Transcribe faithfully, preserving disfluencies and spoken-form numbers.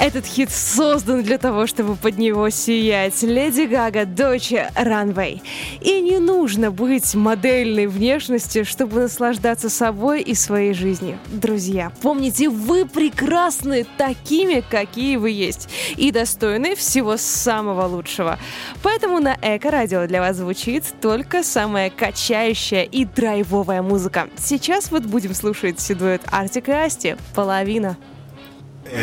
Этот хит создан для того, чтобы под него сиять. Леди Гага, Dolce Runway. И не нужно быть модельной внешности, чтобы наслаждаться собой и своей жизнью. Друзья, помните, вы прекрасны такими, какие вы есть. И достойны всего самого лучшего. Поэтому на Эко-радио для вас звучит только самая качающая и драйвовая музыка. Сейчас вот будем слушать дуэт Артик и Асти «Половина».